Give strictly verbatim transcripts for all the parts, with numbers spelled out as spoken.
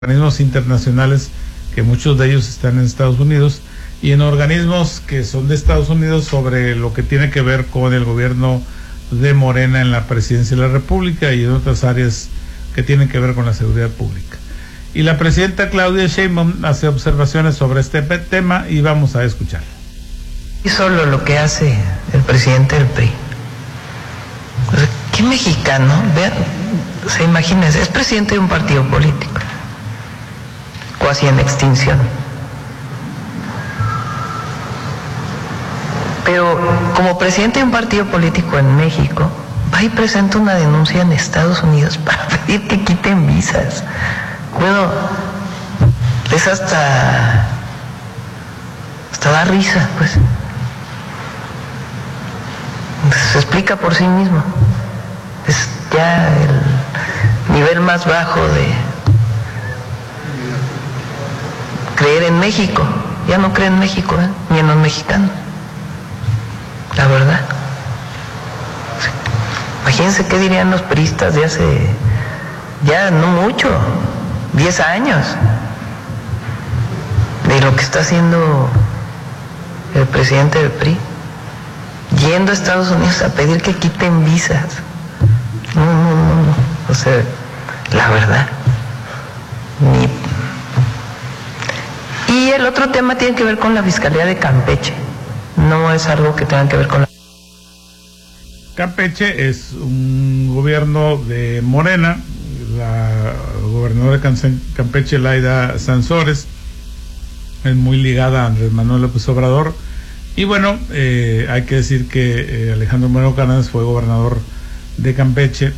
organismos internacionales, que muchos de ellos están en Estados Unidos, y en organismos que son de Estados Unidos sobre lo que tiene que ver con el gobierno de Morena en la presidencia de la República y en otras áreas que tienen que ver con la seguridad pública. Y la presidenta Claudia Sheinbaum hace observaciones sobre este tema y vamos a escuchar. Y solo lo que hace el presidente del P R I. O sea, ¿qué mexicano? Vean, se imagina, es presidente de un partido político, casi en extinción. Pero como presidente de un partido político en México, va y presenta una denuncia en Estados Unidos para pedir que quiten visas. Bueno, es hasta, hasta da risa, pues. Se explica por sí mismo. Es ya el nivel más bajo de creer en México. Ya no cree en México, ¿eh? Ni en los mexicanos. La verdad. Imagínense qué dirían los priistas de hace ya no mucho, diez años, de lo que está haciendo el presidente del P R I, yendo a Estados Unidos a pedir que quiten visas. No, no, no, no. O sea, la verdad. Ni... Y el otro tema tiene que ver con la Fiscalía de Campeche. No es algo que tenga que ver con la... Campeche es un gobierno de Morena. La gobernadora de Campeche, Laida Sansores, es muy ligada a Andrés Manuel López Obrador. Y bueno, eh, hay que decir que eh, Alejandro Moreno Cárdenas fue gobernador de Campeche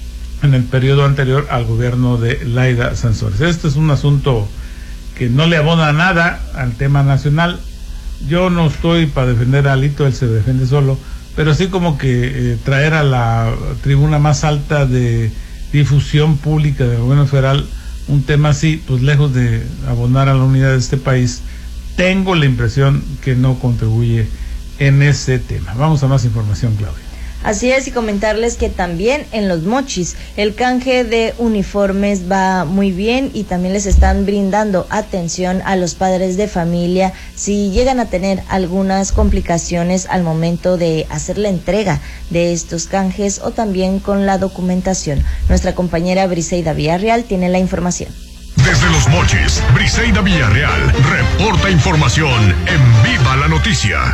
en el periodo anterior al gobierno de Laida Sansores. Este es un asunto que no le abona nada al tema nacional. Yo no estoy para defender a Alito, él se defiende solo, pero sí como que eh, traer a la tribuna más alta de difusión pública del gobierno federal un tema así, pues lejos de abonar a la unidad de este país, tengo la impresión que no contribuye en ese tema. Vamos a más información, Claudia. Así es, y comentarles que también en Los Mochis el canje de uniformes va muy bien y también les están brindando atención a los padres de familia si llegan a tener algunas complicaciones al momento de hacer la entrega de estos canjes o también con la documentación. Nuestra compañera Briseida Villarreal tiene la información. Desde Los Mochis, Briseida Villarreal reporta información en Viva la Noticia.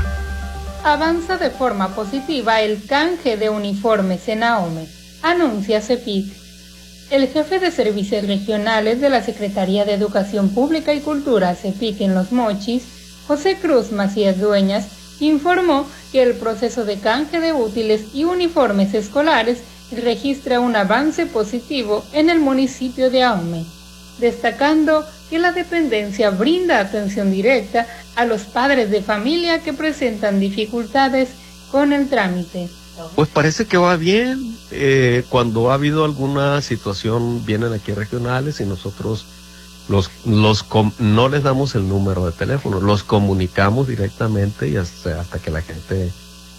Avanza de forma positiva el canje de uniformes en Ahome, anuncia CEPIC. El jefe de servicios regionales de la Secretaría de Educación Pública y Cultura CEPIC en Los Mochis, José Cruz Macías Dueñas, informó que el proceso de canje de útiles y uniformes escolares registra un avance positivo en el municipio de Ahome, destacando que la dependencia brinda atención directa a los padres de familia que presentan dificultades con el trámite. Pues parece que va bien. Eh, cuando ha habido alguna situación vienen aquí regionales y nosotros los, los com- no les damos el número de teléfono, los comunicamos directamente y hasta, hasta que la gente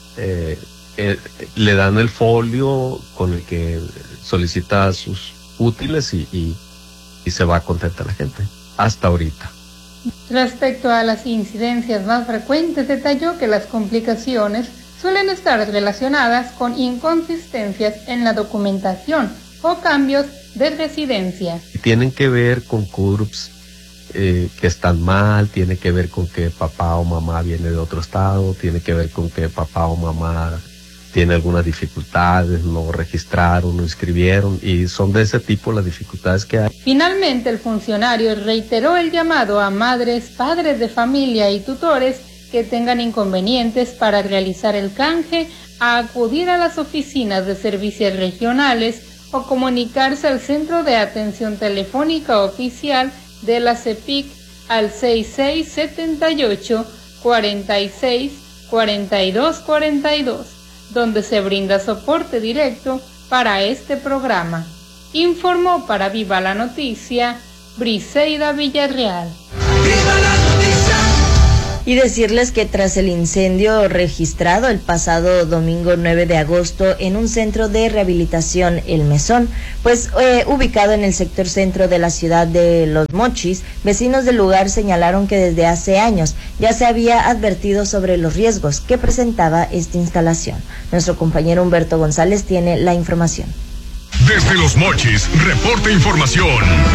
eh, eh, le dan el folio con el que solicita sus útiles y, y y se va contenta la gente, hasta ahorita. Respecto a las incidencias más frecuentes, detalló que las complicaciones suelen estar relacionadas con inconsistencias en la documentación o cambios de residencia. Tienen que ver con C U R P S eh, que están mal, tiene que ver con que papá o mamá viene de otro estado, tiene que ver con que papá o mamá tiene algunas dificultades, no registraron, no inscribieron, y son de ese tipo las dificultades que hay. Finalmente, el funcionario reiteró el llamado a madres, padres de familia y tutores que tengan inconvenientes para realizar el canje a acudir a las oficinas de servicios regionales o comunicarse al Centro de Atención Telefónica Oficial de la CEPIC al seis seis siete ocho, cuatro seis, cuatro dos cuatro dos. donde se brinda soporte directo para este programa. Informó para Viva la Noticia, Briseida Villarreal. ¡Viva la Noticia! Y decirles que tras el incendio registrado el pasado domingo nueve de agosto en un centro de rehabilitación El Mesón, pues eh, ubicado en el sector centro de la ciudad de Los Mochis, vecinos del lugar señalaron que desde hace años ya se había advertido sobre los riesgos que presentaba esta instalación. Nuestro compañero Humberto González tiene la información. Desde Los Mochis, reporta información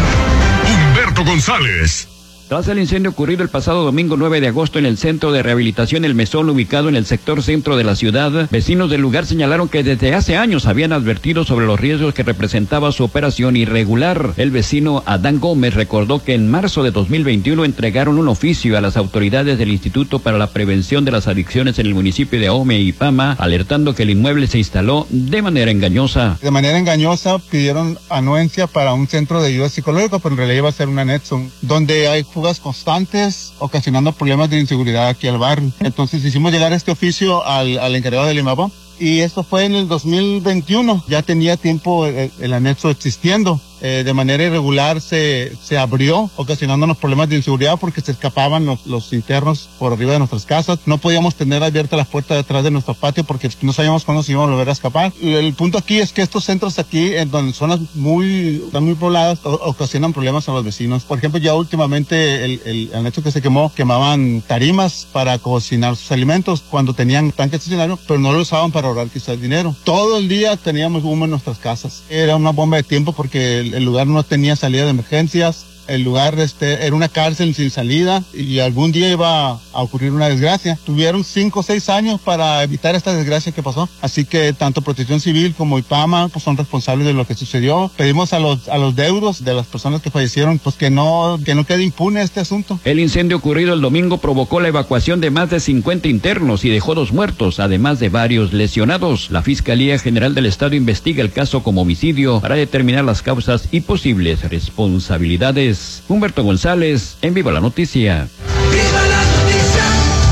Humberto González. Tras el incendio ocurrido el pasado domingo nueve de agosto en el centro de rehabilitación El Mesón, ubicado en el sector centro de la ciudad, vecinos del lugar señalaron que desde hace años habían advertido sobre los riesgos que representaba su operación irregular. El vecino Adán Gómez recordó que en marzo de dos mil veintiuno entregaron un oficio a las autoridades del Instituto para la Prevención de las Adicciones en el municipio de Ahome y Pama, alertando que el inmueble se instaló de manera engañosa. De manera engañosa pidieron anuencia para un centro de ayuda psicológica, pero en realidad iba a ser un anexo, donde hay fugas constantes, ocasionando problemas de inseguridad aquí al barrio. Entonces hicimos llegar este oficio al, al encargado del IMAPA, y esto fue en el dos mil veintiuno. Ya tenía tiempo el, el anexo existiendo. Eh, de manera irregular se, se abrió, ocasionándonos problemas de inseguridad porque se escapaban los, los internos por arriba de nuestras casas. No podíamos tener abiertas las puertas detrás de nuestro patio porque no sabíamos cuándo se iban a volver a escapar. El punto aquí es que estos centros aquí, en donde zonas muy, están muy pobladas, o, ocasionan problemas a los vecinos. Por ejemplo, ya últimamente el, el anexo que se quemó, quemaban tarimas para cocinar sus alimentos cuando tenían tanques estacionarios, pero no lo usaban para ahorrar quizás dinero. Todo el día teníamos humo en nuestras casas. Era una bomba de tiempo porque el, el lugar no tenía salida de emergencias. El lugar este, era una cárcel sin salida y algún día iba a ocurrir una desgracia. Tuvieron cinco o seis años para evitar esta desgracia que pasó. Así que tanto Protección Civil como IPAMA pues, son responsables de lo que sucedió. Pedimos a los, a los deudos de las personas que fallecieron pues que no, que no quede impune este asunto. El incendio ocurrido el domingo provocó la evacuación de más de cincuenta internos y dejó dos muertos, además de varios lesionados. La Fiscalía General del Estado investiga el caso como homicidio para determinar las causas y posibles responsabilidades. Humberto González, en Viva la Noticia. ¡Viva la Noticia!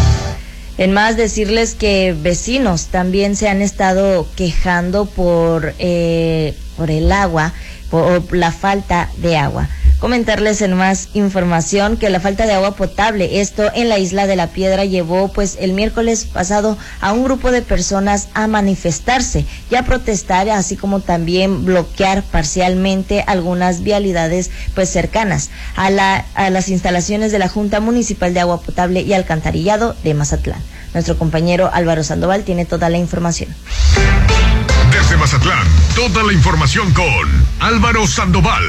En más, decirles que vecinos también se han estado quejando por, eh, por el agua, por la falta de agua. Comentarles en más información que la falta de agua potable, esto en la Isla de la Piedra, llevó pues el miércoles pasado a un grupo de personas a manifestarse y a protestar, así como también bloquear parcialmente algunas vialidades pues cercanas a la a las instalaciones de la Junta Municipal de Agua Potable y Alcantarillado de Mazatlán. Nuestro compañero Álvaro Sandoval tiene toda la información. Desde Mazatlán, toda la información con Álvaro Sandoval.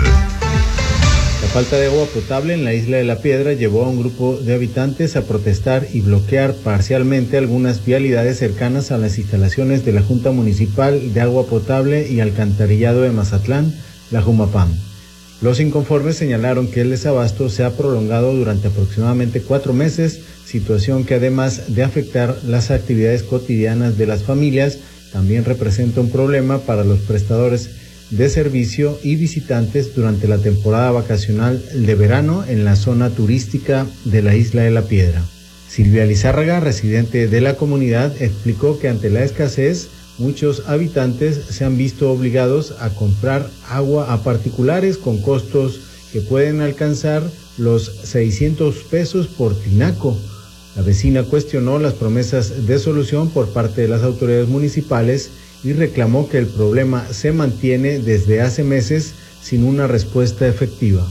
La falta de agua potable en la Isla de la Piedra llevó a un grupo de habitantes a protestar y bloquear parcialmente algunas vialidades cercanas a las instalaciones de la Junta Municipal de Agua Potable y Alcantarillado de Mazatlán, la Jumapam. Los inconformes señalaron que el desabasto se ha prolongado durante aproximadamente cuatro meses, situación que además de afectar las actividades cotidianas de las familias, también representa un problema para los prestadores de servicio y visitantes durante la temporada vacacional de verano en la zona turística de la Isla de la Piedra. Silvia Lizárraga, residente de la comunidad, explicó que ante la escasez, muchos habitantes se han visto obligados a comprar agua a particulares con costos que pueden alcanzar los seiscientos pesos por tinaco. La vecina cuestionó las promesas de solución por parte de las autoridades municipales y reclamó que el problema se mantiene desde hace meses sin una respuesta efectiva.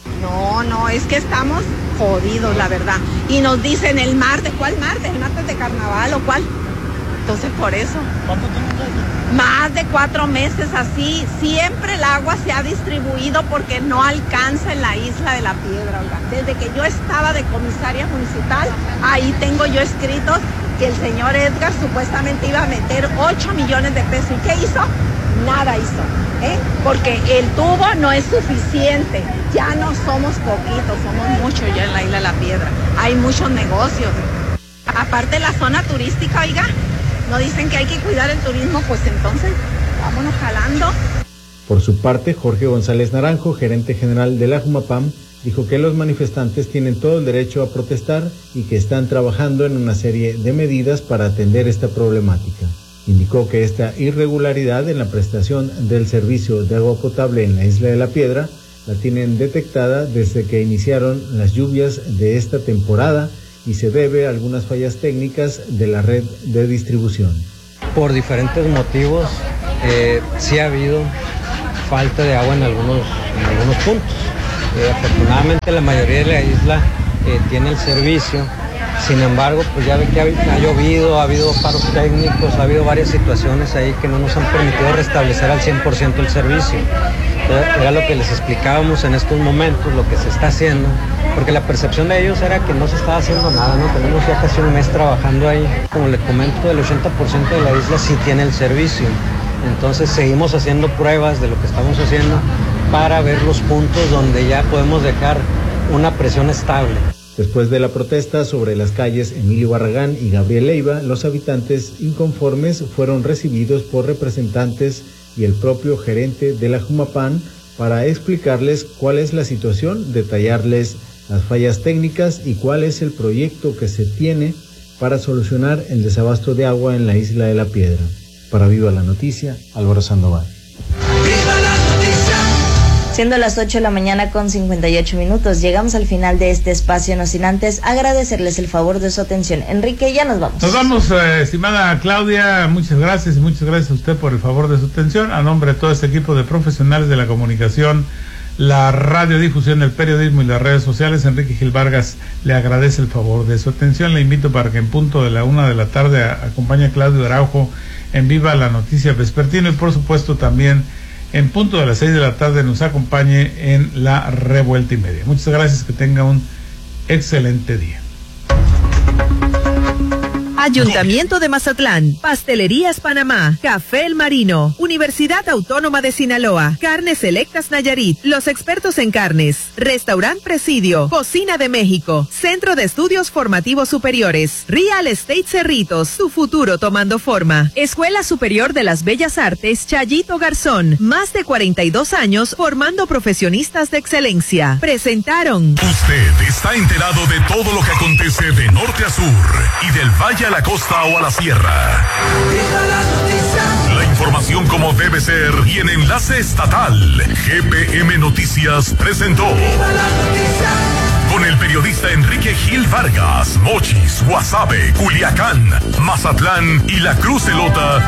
No, no, es que estamos jodidos, la verdad. Y nos dicen el martes, ¿cuál martes? ¿El martes de carnaval o cuál? Entonces por eso. ¿Cuánto tiempo? Más de cuatro meses así. Siempre el agua se ha distribuido porque no alcanza en la Isla de la Piedra, oiga. Desde que yo estaba de comisaria municipal, ahí tengo yo escritos que el señor Edgar supuestamente iba a meter ocho millones de pesos. ¿Y qué hizo? Nada hizo, ¿eh? Porque el tubo no es suficiente. Ya no somos poquitos, somos muchos ya en la Isla de la Piedra. Hay muchos negocios. Aparte la zona turística, oiga, no dicen que hay que cuidar el turismo, pues entonces vámonos jalando. Por su parte, Jorge González Naranjo, gerente general de la Jumapam, dijo que los manifestantes tienen todo el derecho a protestar y que están trabajando en una serie de medidas para atender esta problemática. Indicó que esta irregularidad en la prestación del servicio de agua potable en la Isla de la Piedra la tienen detectada desde que iniciaron las lluvias de esta temporada y se debe a algunas fallas técnicas de la red de distribución. Por diferentes motivos, eh, sí ha habido falta de agua en algunos, en algunos puntos. Eh, afortunadamente la mayoría de la isla eh, tiene el servicio. Sin embargo, pues ya ve que ha, ha llovido, ha habido paros técnicos, ha habido varias situaciones ahí que no nos han permitido restablecer al cien por ciento el servicio. Era, era lo que les explicábamos en estos momentos, lo que se está haciendo, porque la percepción de ellos era que no se estaba haciendo nada, ¿no? Tenemos ya casi un mes trabajando ahí. Como les comento, el ochenta por ciento de la isla sí tiene el servicio. Entonces seguimos haciendo pruebas de lo que estamos haciendo para ver los puntos donde ya podemos dejar una presión estable. Después de la protesta sobre las calles Emilio Barragán y Gabriel Leiva, los habitantes inconformes fueron recibidos por representantes y el propio gerente de la Jumapan para explicarles cuál es la situación, detallarles las fallas técnicas y cuál es el proyecto que se tiene para solucionar el desabasto de agua en la isla de la Piedra. Para Viva la Noticia, Álvaro Sandoval. Siendo las ocho de la mañana con cincuenta y ocho minutos, llegamos al final de este espacio, no sin antes agradecerles el favor de su atención. Enrique, ya nos vamos. Nos vamos, eh, estimada Claudia, muchas gracias y muchas gracias a usted por el favor de su atención. A nombre de todo este equipo de profesionales de la comunicación, la radiodifusión, el periodismo y las redes sociales, Enrique Gil Vargas le agradece el favor de su atención. Le invito para que en punto de la una de la tarde a, acompañe a Claudio Araujo en Viva la Noticia Vespertino y por supuesto también en punto de las seis de la tarde nos acompañe en la Revuelta y Media. Muchas gracias, que tenga un excelente día. Ayuntamiento de Mazatlán, Pastelerías Panamá, Café El Marino, Universidad Autónoma de Sinaloa, Carnes Selectas Nayarit, los expertos en carnes, Restaurant Presidio, Cocina de México, Centro de Estudios Formativos Superiores, Real Estate Cerritos, tu futuro tomando forma, Escuela Superior de las Bellas Artes Chayito Garzón, más de cuarenta y dos años formando profesionistas de excelencia. Presentaron. Usted está enterado de todo lo que acontece de norte a sur y del valle a la costa o a la sierra. La información como debe ser y en enlace estatal. G P M Noticias presentó. Con el periodista Enrique Gil Vargas, Mochis, Guasave, Culiacán, Mazatlán y la Cruz Elota.